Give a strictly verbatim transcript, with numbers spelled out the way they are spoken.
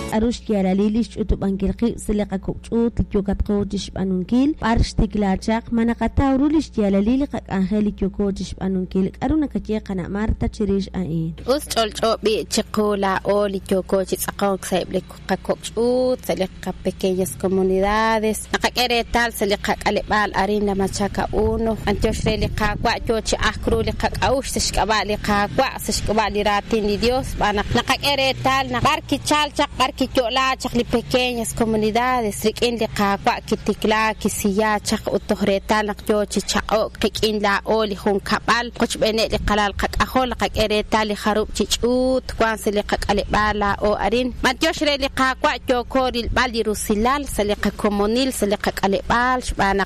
arush kiara lilish utubankilqi siliqa kuchut kyokatqotish anunkil parsh tiklachaq manaqata urulish kiara liliqa angeli kyokotish anunkil aruna kacheqana marta chirish ain us cholchobi chiqula oli kyokochis aqoq saible qakochut siliqa pequeñas comunidades naqere tal siliqa qalebal arina machaca uno antioshre qaqwa chochi akruli qaqaush shqabali qaqwa shqabali ratin dios bana naqere tal naqarki chalchaq barki chola chaqli pequeñas comunidades riqin li qaqwa kitikla kisiya chaq utohretal naqchochi chaqo qiqin la oli hun kabal qochbene li qalal qaqahol qaqere tal kharub chichut kwanse li qaqalebala o arin matioshre li qaqwa chokori bali rusilal saliqa comunil saliqa qalebal shbana